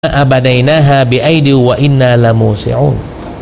อับดัยนะฮาบิอัยดิวะอินนาละมูซิอูน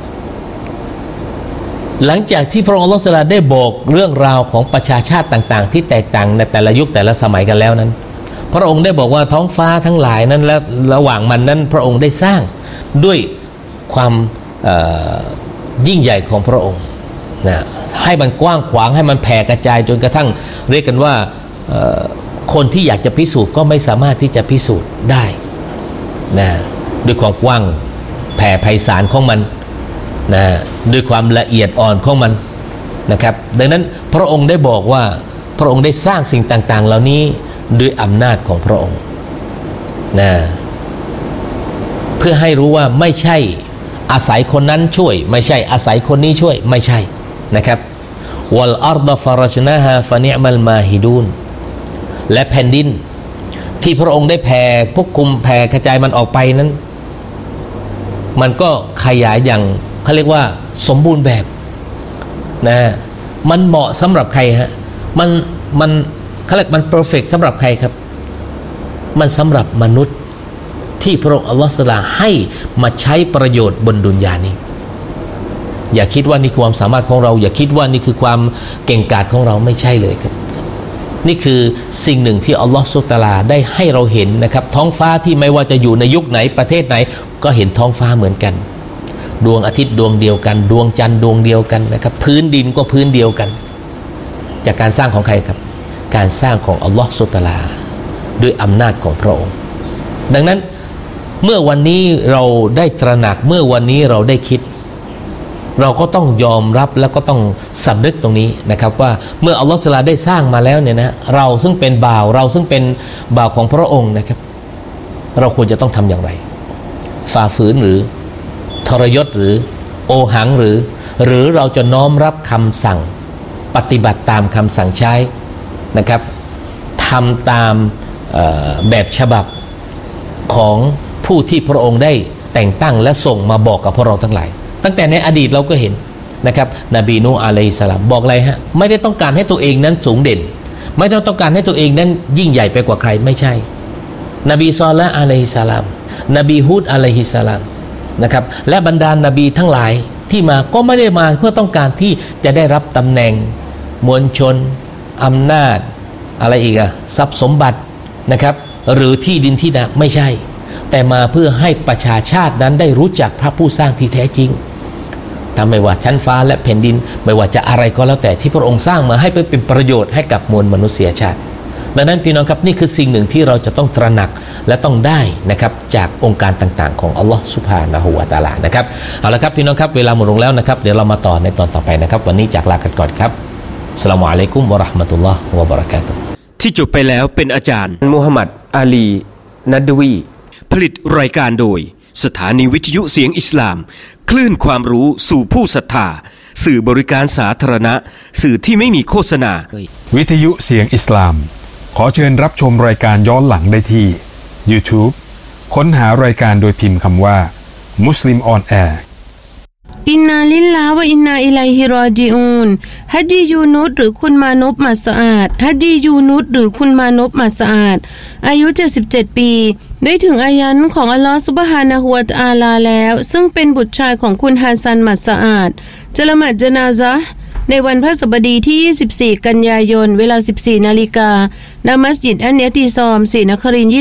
หลังจากที่พระองค์อัลเลาะห์ ได้บอกเรื่องราวของประชาชาติต่างๆที่แตกต่างในแต่ละยุคแต่ละสมัยกันแล้วนั้นพระองค์ได้บอกว่าท้องฟ้าทั้งหลายนั้นและระหว่างมันนั้นพระองค์ได้สร้างด้วยความยิ่งใหญ่ของพระองค์นะให้มันกว้างขวางให้มันแผ่กระจายจนกระทั่งเรียกกันว่าคนที่อยากจะพิสูจน์ก็ไม่สามารถที่จะพิสูจน์ได้นะด้วยความกว้างแผ่ไพศาลของมันนะด้วยความละเอียดอ่อนของมันนะครับดังนั้นพระองค์ได้บอกว่าพระองค์ได้สร้างสิ่งต่างๆเหล่านี้ด้วยอำนาจของพระองค์นะเพื่อให้รู้ว่าไม่ใช่อาศัยคนนั้นช่วยไม่ใช่อาศัยคนนี้ช่วยไม่ใช่นะครับวัลอัรฎฟะรจนาฮาฟะนิอมัลมาฮิดูนและแผ่นดินที่พระองค์ได้แผ่ปกคลุมแผ่กระจายมันออกไปนั้นมันก็ขยายอย่างเขาเรียกว่าสมบูรณ์แบบนะมันเหมาะสำหรับใครฮะมันเขาเรียกมันเพอร์เฟกต์สำหรับใครครับมันสำหรับมนุษย์ที่พระองค์อัลลอฮฺซุบฮานะฮูวะตะอาลาให้มาใช้ประโยชน์บนดุนยานี้อย่าคิดว่านี่คือความสามารถของเราอย่าคิดว่านี่คือความเก่งกาจของเราไม่ใช่เลยครับนี่คือสิ่งหนึ่งที่อัลลอฮฺซุบฮานะฮูวะตะอาลาได้ให้เราเห็นนะครับท้องฟ้าที่ไม่ว่าจะอยู่ในยุคไหนประเทศไหนก็เห็นท้องฟ้าเหมือนกันดวงอาทิตย์ดวงเดียวกันดวงจันทร์ดวงเดียวกันนะครับพื้นดินก็พื้นเดียวกันจากการสร้างของใครครับการสร้างของอัลลอฮฺซุบฮานะฮูวะตะอาลาด้วยอำนาจของพระองค์ดังนั้นเมื่อวันนี้เราได้ตระหนักเมื่อวันนี้เราได้คิดเราก็ต้องยอมรับแล้วก็ต้องสำนึกตรงนี้นะครับว่าเมื่ออัลลอฮฺซุบฮานะฮูวะตะอาลาได้สร้างมาแล้วเนี่ยนะเราซึ่งเป็นบ่าวเราซึ่งเป็นบ่าวของพระองค์นะครับเราควรจะต้องทำอย่างไรฝ่าฝืนหรือทรยศหรือโอหังหรือเราจะน้อมรับคำสั่งปฏิบัติตามคำสั่งใช้นะครับทำตามแบบฉบับของผู้ที่พระองค์ได้แต่งตั้งและส่งมาบอกกับพวกเราทั้งหลายตั้งแต่ในอดีตเราก็เห็นนะครับนบีนูฮ์อะลัยฮิสสลามบอกอะไรฮะไม่ได้ต้องการให้ตัวเองนั้นสูงเด่นไม่ต้องการให้ตัวเองนั้นยิ่งใหญ่ไปกว่าใครไม่ใช่นบีซอลิห์อะลัยฮิสสลามนบีฮูดอะลัยฮิสสลามนะครับและบรรดานบีทั้งหลายที่มาก็ไม่ได้มาเพื่อต้องการที่จะได้รับตำแหน่งมวลชนอำนาจอะไรอีกอะทรัพย์สมบัตินะครับหรือที่ดินที่นาไม่ใช่แต่มาเพื่อให้ประชาชาตินั้นได้รู้จักพระผู้สร้างที่แท้จริงทำไม่ว่าชั้นฟ้าและแผ่นดินไม่ว่าจะอะไรก็แล้วแต่ที่พระองค์สร้างมาให้เป็นประโยชน์ให้กับมวลมนุษยชาติดังนั้นพี่น้องครับนี่คือสิ่งหนึ่งที่เราจะต้องตระหนักและต้องได้นะครับจากองค์การต่างๆของอัลลอฮฺซุบฮานะฮูวะตะอาลานะครับเอาละครับพี่น้องครับเวลาหมดลงแล้วนะครับเดี๋ยวเรามาต่อในตอนต่อไปนะครับวันนี้จากลากันก่อนครับอัสสลามุอะลัยกุมวะเราะห์มะตุลลอฮ์วะบะเราะกาตุฮ์ที่จบไปแล้วเป็นอาจารย์มุฮัมมัดอาลีนัดวีผลิตรายการโดยสถานีวิทยุเสียงอิสลามคลื่นความรู้สู่ผู้ศรัทธาสื่อบริการสาธารณะสื่อที่ไม่มีโฆษณาวิทยุเสียงอิสลามขอเชิญรับชมรายการย้อนหลังได้ที่ YouTube ค้นหารายการโดยพิมพ์คำว่า Muslim on Air อินนาลิลลาฮ์วะอินนาอิลัยฮิรอญิอูนฮัดียูนุสหรือคุณมานพมัสอาดฮัดียูนุสหรือคุณมานพมัสอาดอายุ77ปีได้ถึงอายันของอัลลอฮฺซุบฮานะฮูวะตะอาลาแล้วซึ่งเป็นบุตรชายของคุณฮัสซันมัสอาดจะละหมาดญะนาซะห์ในวันพฤหัสบดีที่24กันยายนเวลา 14 นาฬิกาณมัสยิดอันเนติซอมศรีนครินทร์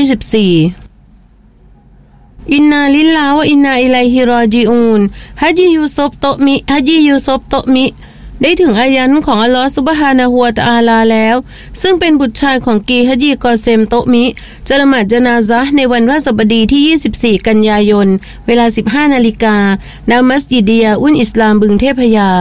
24อินนาลิลลาฮ์วะอินนาอิลัยฮิรอญิอูนฮัจียูซุฟโตมิได้ถึงอายันของอัลลอฮฺซุบฮานะฮูวะตะอาลาแล้วซึ่งเป็นบุตรชายของกีฮัจีกอเซมโตมิจะละหมาดญะนาซะห์ในวันพฤหัสบดีที่24กันยายนเวลา 15 นาฬิกาณมัสยิดดิยาอุนอิสลามบึงเทพยา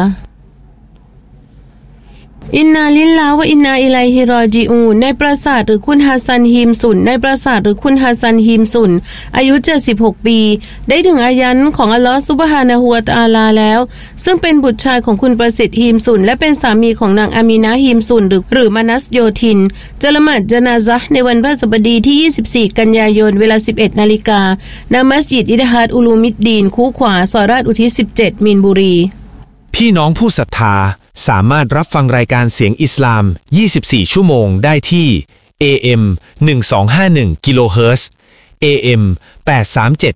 อินนาลิลลาฮ์วะอินนาอิลัยฮิรอญิอูนในปราสาทหรือคุณฮัสซันฮีมสุนในปราสาทหรือคุณฮัสซันฮีมสุนอายุ76ปีได้ถึงอายันของอัลลอฮฺซุบฮานะฮูวะตะอาลาแล้วซึ่งเป็นบุตรชายของคุณประสิทธิ์ฮีมสุนและเป็นสามีของนางอามีนะฮีมสุนหรือมานัสโยธินจะละหมาดญะนาซะห์ในวันพฤหัสบดีที่24กันยายนเวลา 11 นาฬิกาณมัสยิดอิดฮาดอุลูมิดดีนคูขวาซอยราชอุทิศ17มีนบุรีพี่น้องผู้ศรัทธาสามารถรับฟังรายการเสียงอิสลาม24ชั่วโมงได้ที่ AM 1251กิโลเฮิรตซ์ AM 837